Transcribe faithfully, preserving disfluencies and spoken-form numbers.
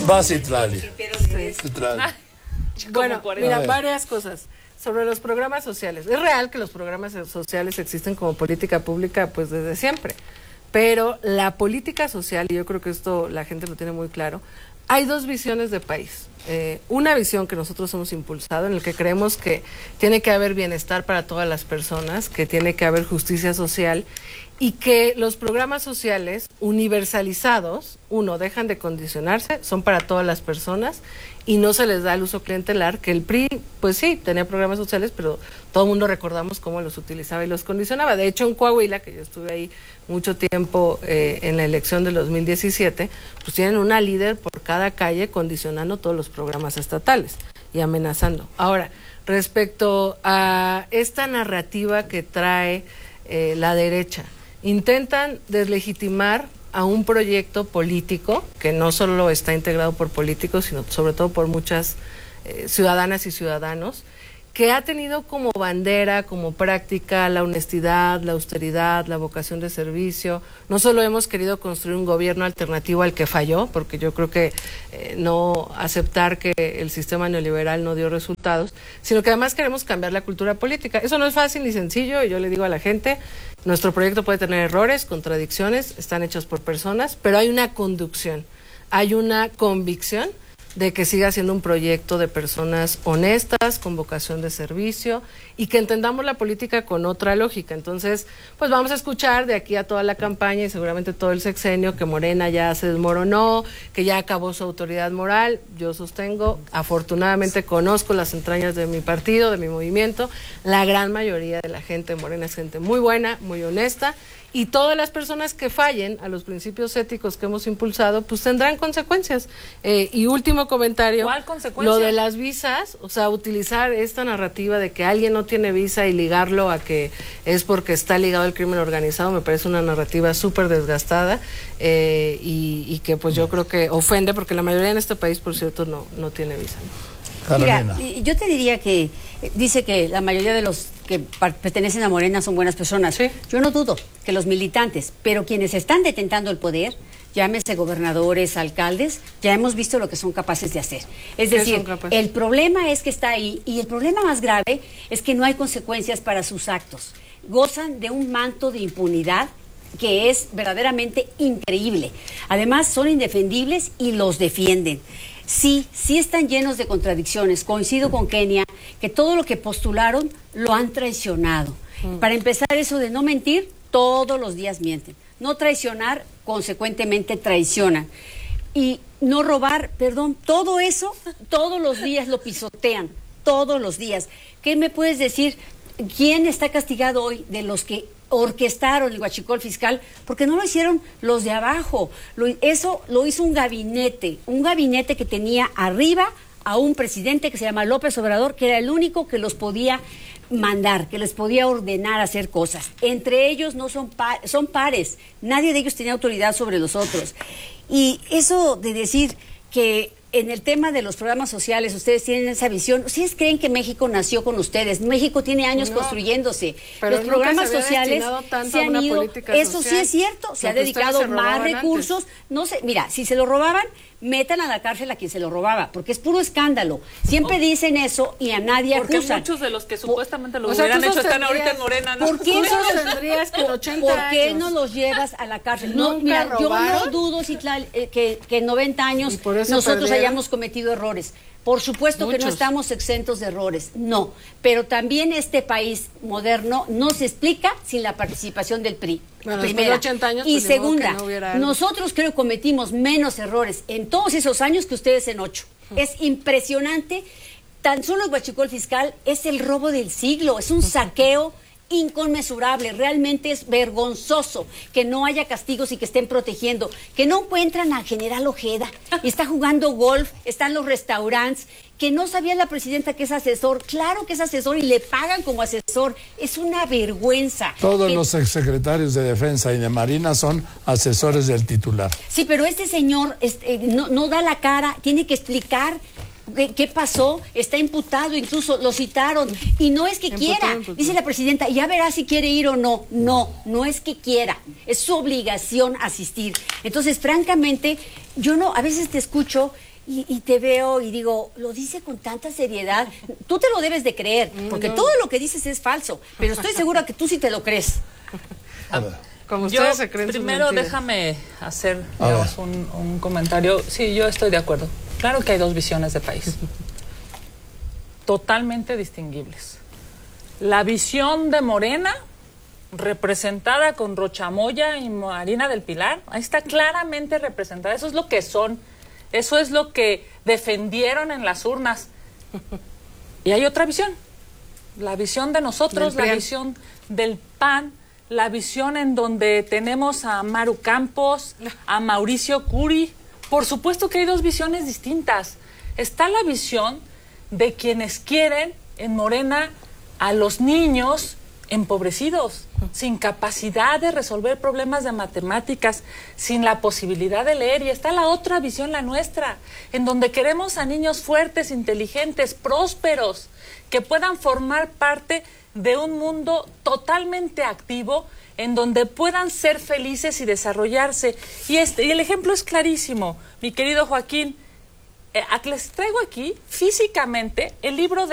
Va, Citlali. Sí. Citlali. Bueno, mira, varias cosas. Sobre los programas sociales. Es real que los programas sociales existen como política pública pues desde siempre. Pero la política social, y yo creo que esto la gente lo tiene muy claro, hay dos visiones de país. Eh, una visión que nosotros hemos impulsado, en el que creemos que tiene que haber bienestar para todas las personas, que tiene que haber justicia social y que los programas sociales universalizados, uno, dejan de condicionarse, son para todas las personas y no se les da el uso clientelar, que el P R I, pues sí, tenía programas sociales, pero todo el mundo recordamos cómo los utilizaba y los condicionaba. De hecho, en Coahuila, que yo estuve ahí mucho tiempo eh, en la elección del dos mil diecisiete, pues tienen una líder por cada calle condicionando todos los programas estatales y amenazando. Ahora, respecto a esta narrativa que trae eh, la derecha, intentan deslegitimar a un proyecto político que no solo está integrado por políticos, sino sobre todo por muchas eh, ciudadanas y ciudadanos, que ha tenido como bandera, como práctica, la honestidad, la austeridad, la vocación de servicio. No solo hemos querido construir un gobierno alternativo al que falló, porque yo creo que eh, no aceptar que el sistema neoliberal no dio resultados, sino que además queremos cambiar la cultura política. Eso no es fácil ni sencillo, y yo le digo a la gente, nuestro proyecto puede tener errores, contradicciones, están hechos por personas, pero hay una conducción, hay una convicción de que siga siendo un proyecto de personas honestas, con vocación de servicio y que entendamos la política con otra lógica. Entonces, pues vamos a escuchar de aquí a toda la campaña y seguramente todo el sexenio que Morena ya se desmoronó, que ya acabó su autoridad moral. Yo sostengo, afortunadamente conozco las entrañas de mi partido, de mi movimiento. La gran mayoría de la gente de Morena es gente muy buena, muy honesta. Y todas las personas que fallen a los principios éticos que hemos impulsado, pues tendrán consecuencias. Eh, y último comentario, ¿cuál consecuencia? Lo de las visas, o sea, utilizar esta narrativa de que alguien no tiene visa y ligarlo a que es porque está ligado al crimen organizado, me parece una narrativa súper desgastada eh, y, y que pues yo creo que ofende, porque la mayoría en este país, por cierto, no, no tiene visa, ¿no? Mira, yo te diría que dice que la mayoría de los que pertenecen a Morena son buenas personas. ¿Sí? Yo no dudo que los militantes, pero quienes están detentando el poder, llámese gobernadores, alcaldes, ya hemos visto lo que son capaces de hacer. Es decir, el problema es que está ahí, y el problema más grave es que no hay consecuencias para sus actos. Gozan de un manto de impunidad que es verdaderamente increíble. Además, son indefendibles y los defienden. Sí, sí están llenos de contradicciones. Coincido con Kenia, que todo lo que postularon lo han traicionado. Mm. Para empezar, eso de no mentir, todos los días mienten. No traicionar, consecuentemente traicionan. Y no robar, perdón, todo eso, todos los días lo pisotean, todos los días. ¿Qué me puedes decir? ¿Quién está castigado hoy de los que orquestaron el huachicol fiscal? Porque no lo hicieron los de abajo. Lo, eso lo hizo un gabinete, un gabinete que tenía arriba a un presidente que se llama López Obrador, que era el único que los podía mandar, que les podía ordenar hacer cosas. Entre ellos no son, pa son pares, nadie de ellos tenía autoridad sobre los otros. Y eso de decir que en el tema de los programas sociales, ustedes tienen esa visión. ¿Ustedes creen que México nació con ustedes? México tiene años no, construyéndose. Los programas se sociales se han ido. Eso social. Sí es cierto. Se ha dedicado más recursos. Antes. No sé, mira, si se lo robaban, metan a la cárcel a quien se lo robaba, porque es puro escándalo. Siempre oh. dicen eso y a nadie porque acusan. Porque muchos de los que supuestamente lo o hubieran sea, hecho están ahorita en Morena. ¿No? ¿Por qué, no los, tendrías que ochenta ¿por qué años? no los llevas a la cárcel? No, mira, robaron? yo no dudo Citlali, eh, que, que en noventa años nosotros perdieron. hayamos cometido errores. Por supuesto Muchos. que no estamos exentos de errores, no. Pero también este país moderno no se explica sin la participación del P R I. Bueno, primera. ochenta años, y pues, segunda, no nosotros creo que cometimos menos errores en todos esos años que ustedes en ocho. Uh-huh. Es impresionante. Tan solo el huachicol fiscal es el robo del siglo, es un uh-huh. saqueo inconmensurable. Realmente es vergonzoso que no haya castigos y que estén protegiendo, que no encuentran al general Ojeda y está jugando golf, están los restaurantes, que no sabía la presidenta que es asesor. Claro que es asesor y le pagan como asesor. Es una vergüenza. Todos que... los exsecretarios de Defensa y de Marina son asesores del titular. Sí, pero este señor este, no, no da la cara, tiene que explicar ¿Qué, ¿Qué pasó? Está imputado, incluso lo citaron. Y no es que imputado, quiera, imputado. Dice la presidenta, ya verá si quiere ir o no. No, no es que quiera, es su obligación asistir. Entonces, francamente, yo no, a veces te escucho y, y te veo y digo, lo dice con tanta seriedad. Tú te lo debes de creer, porque no. todo lo que dices es falso, pero estoy segura que tú sí te lo crees. A ver. Como Yo, ustedes se creen sus primero mentiras. déjame hacer A digamos, ver. un, un comentario. Sí, yo estoy de acuerdo. Claro que hay dos visiones de país. Totalmente distinguibles. La visión de Morena, representada con Rochamoya y Marina del Pilar, ahí está claramente representada. Eso es lo que son. Eso es lo que defendieron en las urnas. Y hay otra visión. La visión de nosotros, la visión del P A N, la visión en donde tenemos a Maru Campos, a Mauricio Curi. Por supuesto que hay dos visiones distintas. Está la visión de quienes quieren en Morena a los niños empobrecidos, sin capacidad de resolver problemas de matemáticas, sin la posibilidad de leer. Y está la otra visión, la nuestra, en donde queremos a niños fuertes, inteligentes, prósperos, que puedan formar parte de un mundo totalmente activo, en donde puedan ser felices y desarrollarse. Y, este, y el ejemplo es clarísimo, mi querido Joaquín. Eh, les traigo aquí físicamente el libro de